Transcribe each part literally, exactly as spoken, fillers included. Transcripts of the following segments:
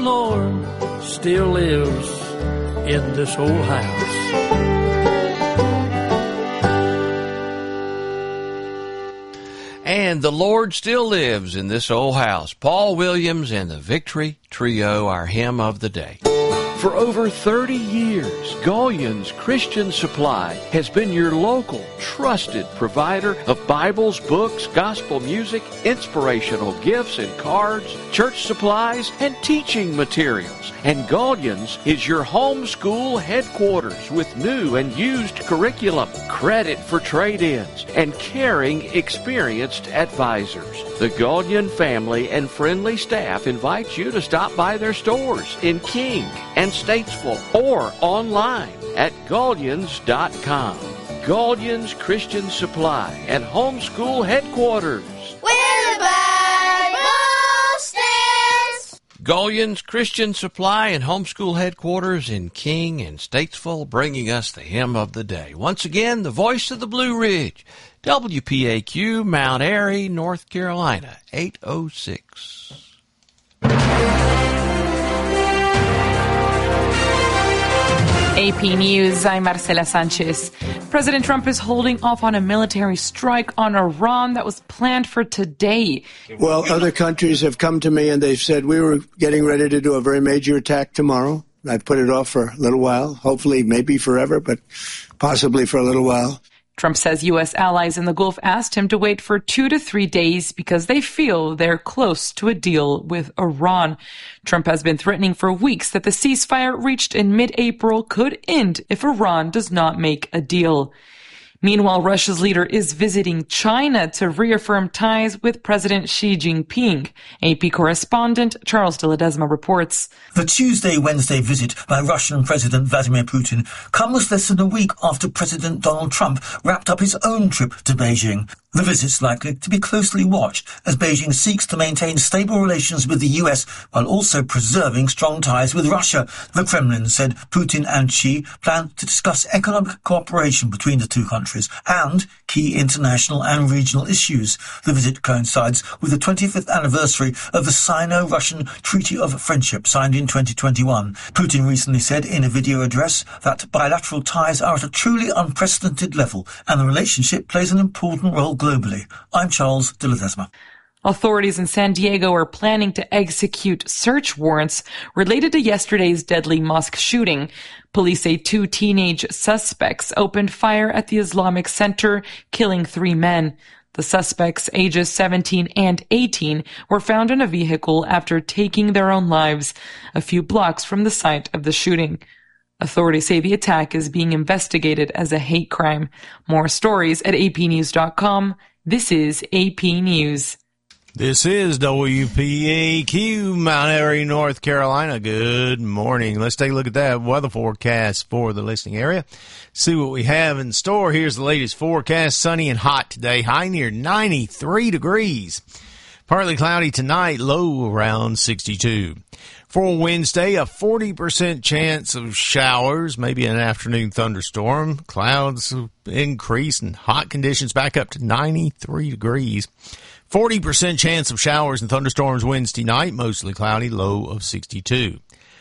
Lord still lives in this old house. And the Lord still lives in this old house. Paul Williams and the Victory Trio, our hymn of the day. For over thirty years, Gullions Christian Supply has been your local, trusted provider of Bibles, books, gospel music, inspirational gifts and cards, church supplies, and teaching materials. And Gullions is your homeschool headquarters with new and used curriculum, credit for trade-ins, and caring, experienced advisors. The Gullion family and friendly staff invite you to stop by their stores in King and Statesville or online at Gullions dot com. Gullions Christian Supply and Homeschool Headquarters. Where the Bible stands. Gullions Christian Supply and Homeschool Headquarters in King and Statesville, bringing us the hymn of the day. Once again, the voice of the Blue Ridge, W P A Q, Mount Airy, North Carolina, eight oh six. A P News, I'm Marcela Sanchez. President Trump is holding off on a military strike on Iran that was planned for today. Well, other countries have come to me and they've said we were getting ready to do a very major attack tomorrow. I've put it off for a little while, hopefully maybe forever, but possibly for a little while. Trump says U S allies in the Gulf asked him to wait for two to three days because they feel they're close to a deal with Iran. Trump has been threatening for weeks that the ceasefire reached in mid-April could end if Iran does not make a deal. Meanwhile, Russia's leader is visiting China to reaffirm ties with President Xi Jinping. A P correspondent Charles de Ledesma reports. The Tuesday-Wednesday visit by Russian President Vladimir Putin comes less than a week after President Donald Trump wrapped up his own trip to Beijing. The visit's likely to be closely watched as Beijing seeks to maintain stable relations with the U S while also preserving strong ties with Russia. The Kremlin said Putin and Xi plan to discuss economic cooperation between the two countries and key international and regional issues. The visit coincides with the twenty-fifth anniversary of the Sino-Russian Treaty of Friendship signed in twenty twenty-one. Putin recently said in a video address that bilateral ties are at a truly unprecedented level and the relationship plays an important role globally. I'm Charles de Ledesma. Authorities in San Diego are planning to execute search warrants related to yesterday's deadly mosque shooting. Police say two teenage suspects opened fire at the Islamic Center, killing three men. The suspects, ages seventeen and eighteen, were found in a vehicle after taking their own lives a few blocks from the site of the shooting. Authorities say the attack is being investigated as a hate crime. More stories at A P news dot com. This is A P News. This is W P A Q, Mount Airy, North Carolina. Good morning. Let's take a look at that weather forecast for the listening area. See what we have in store. Here's the latest forecast. Sunny and hot today. High near ninety-three degrees. Partly cloudy tonight. Low around sixty-two. For Wednesday, a forty percent chance of showers, maybe an afternoon thunderstorm. Clouds increase and hot conditions back up to ninety-three degrees. forty percent chance of showers and thunderstorms Wednesday night, mostly cloudy, low of sixty-two.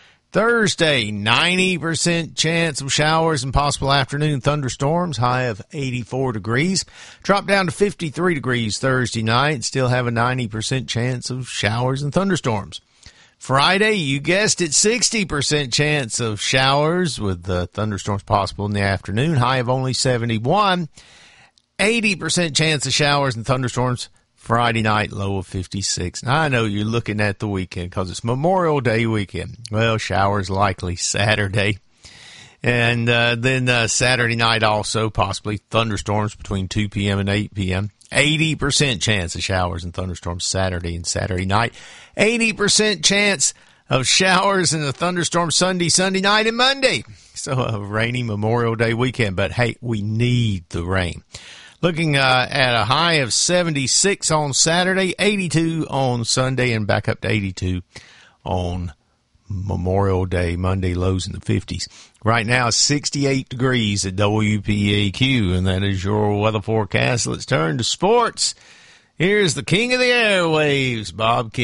Thursday, ninety percent chance of showers and possible afternoon thunderstorms, high of eighty-four degrees. Drop down to fifty-three degrees Thursday night, still have a ninety percent chance of showers and thunderstorms. Friday, you guessed it, sixty percent chance of showers with uh, thunderstorms possible in the afternoon, high of only seventy-one. eighty percent chance of showers and thunderstorms Friday night, low of fifty-six. Now, I know you're looking at the weekend because it's Memorial Day weekend. Well, showers likely Saturday. And uh, then uh, Saturday night also, possibly thunderstorms between two p.m. and eight p.m. eighty percent chance of showers and thunderstorms Saturday and Saturday night. eighty percent chance of showers and a thunderstorm Sunday, Sunday night, and Monday. So a rainy Memorial Day weekend. But, hey, we need the rain. Looking uh, at a high of seventy-six on Saturday, eighty-two on Sunday, and back up to eighty-two on Memorial Day, Monday, lows in the fifties. Right now, sixty-eight degrees at W P A Q, and that is your weather forecast. Let's turn to sports. Here's the king of the airwaves, Bob King.